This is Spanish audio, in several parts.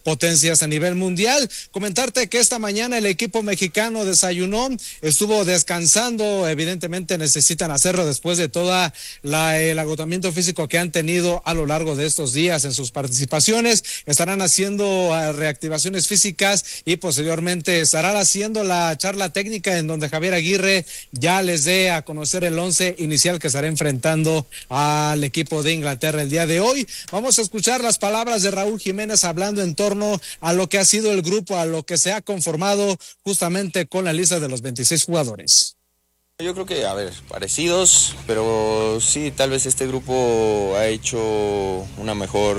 potencias a nivel mundial. Comentarte que esta mañana el equipo mexicano desayunó, estuvo descansando, evidentemente necesitan hacerlo después de toda el agotamiento físico que han tenido a lo largo de estos días en sus participaciones. Estarán haciendo reactivaciones físicas y posteriormente estarán haciendo la charla técnica en donde Javier Aguirre ya les dé a conocer el 11 inicial que estará enfrentando al equipo de Inglaterra el día de hoy. Vamos a escuchar las palabras de Raúl Jiménez hablando en torno a lo que ha sido el grupo, a lo que se ha conformado justamente con la lista de los 26 jugadores. Yo creo que, parecidos, pero sí, tal vez este grupo ha hecho una mejor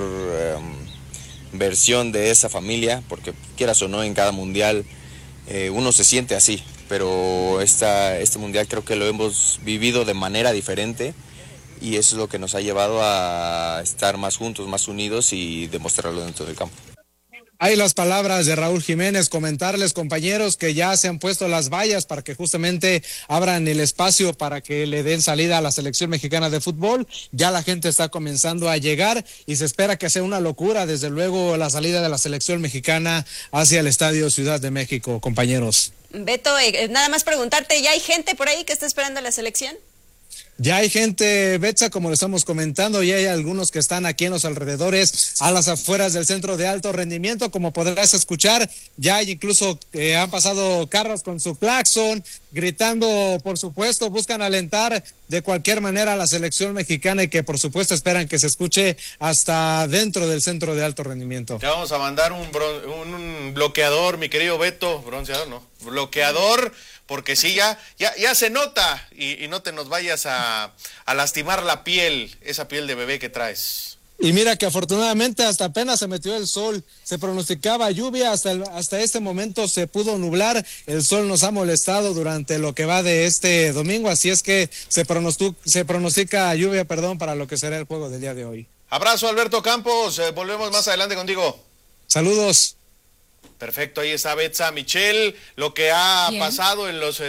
versión de esa familia, porque quieras o no, en cada mundial uno se siente así, pero este mundial creo que lo hemos vivido de manera diferente y eso es lo que nos ha llevado a estar más juntos, más unidos y demostrarlo dentro del campo. Hay las palabras de Raúl Jiménez, comentarles, compañeros, que ya se han puesto las vallas para que justamente abran el espacio para que le den salida a la selección mexicana de fútbol. Ya la gente está comenzando a llegar y se espera que sea una locura, desde luego, la salida de la selección mexicana hacia el Estadio Ciudad de México, compañeros. Beto, nada más preguntarte, ¿ya hay gente por ahí que está esperando a la selección? Ya hay gente, Betsa, como lo estamos comentando, y hay algunos que están aquí en los alrededores, a las afueras del centro de alto rendimiento, como podrás escuchar. Ya hay incluso han pasado carros con su claxon, gritando, por supuesto, buscan alentar de cualquier manera a la selección mexicana y que por supuesto esperan que se escuche hasta dentro del centro de alto rendimiento. Ya vamos a mandar un bloqueador, mi querido Beto, bronceador, no, bloqueador, porque sí, ya se nota y no te nos vayas a lastimar la piel, esa piel de bebé que traes. Y mira que afortunadamente hasta apenas se metió el sol, se pronosticaba lluvia, hasta este momento se pudo nublar, el sol nos ha molestado durante lo que va de este domingo, así es que se pronostica lluvia, para lo que será el juego del día de hoy. Abrazo, Alberto Campos, volvemos más adelante contigo. Saludos. Perfecto, ahí está Betsa Michel, lo que ha pasado en los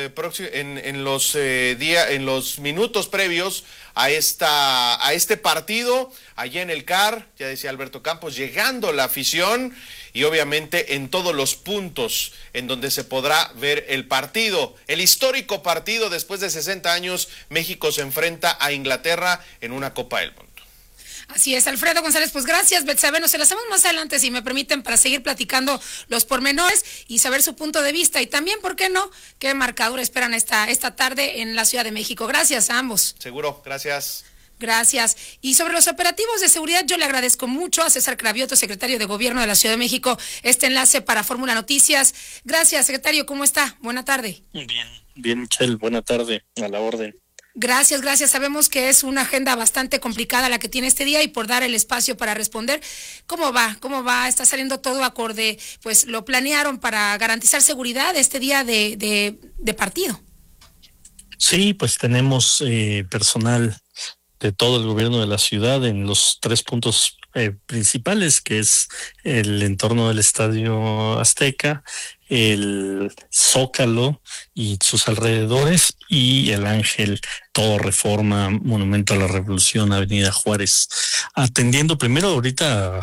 minutos previos a este partido, allá en el CAR, ya decía Alberto Campos, llegando la afición y obviamente en todos los puntos en donde se podrá ver el partido, el histórico partido. Después de 60 años, México se enfrenta a Inglaterra en una Copa del Mundo. Así es, Alfredo González, pues gracias, Betsabe. Nos enlazamos más adelante, si me permiten, para seguir platicando los pormenores y saber su punto de vista. Y también, ¿por qué no?, qué marcador esperan esta tarde en la Ciudad de México. Gracias a ambos. Seguro, gracias. Gracias. Y sobre los operativos de seguridad, yo le agradezco mucho a César Cravioto, secretario de Gobierno de la Ciudad de México, este enlace para Fórmula Noticias. Gracias, secretario, ¿cómo está? Buena tarde. Bien, Michelle, buena tarde, a la orden. Gracias. Sabemos que es una agenda bastante complicada la que tiene este día y por dar el espacio para responder. ¿Cómo va? ¿Está saliendo todo acorde? Pues lo planearon para garantizar seguridad este día de partido. Sí, pues tenemos personal de todo el gobierno de la ciudad en los 3 puntos principales, que es el entorno del Estadio Azteca, el Zócalo y sus alrededores, y el Ángel, todo Reforma, Monumento a la Revolución, Avenida Juárez, atendiendo primero ahorita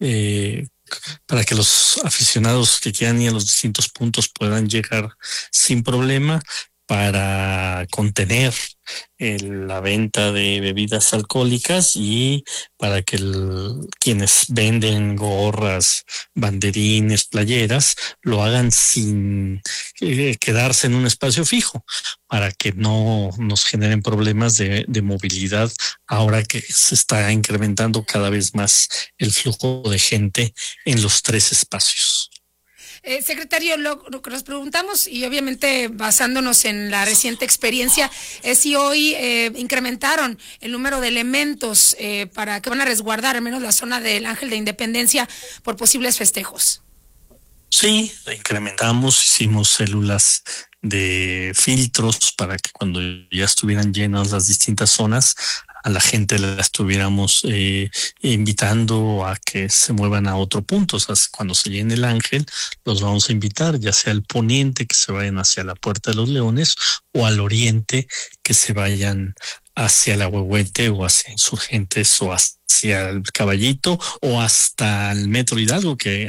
para que los aficionados que quieran ir a los distintos puntos puedan llegar sin problema, para contener la venta de bebidas alcohólicas y para que quienes venden gorras, banderines, playeras, lo hagan sin quedarse en un espacio fijo, para que no nos generen problemas de movilidad ahora que se está incrementando cada vez más el flujo de gente en los 3 espacios. Secretario, lo que nos preguntamos, y obviamente basándonos en la reciente experiencia, es si hoy incrementaron el número de elementos para que van a resguardar al menos la zona del Ángel de Independencia por posibles festejos. Sí, incrementamos, hicimos células de filtros para que cuando ya estuvieran llenas las distintas zonas, a la gente la estuviéramos invitando a que se muevan a otro punto. O sea, cuando se llene el Ángel, los vamos a invitar, ya sea al poniente, que se vayan hacia la Puerta de los Leones, o al oriente, que se vayan hacia la Huehuete o hacia Insurgentes o hacia el Caballito o hasta el Metro Hidalgo, que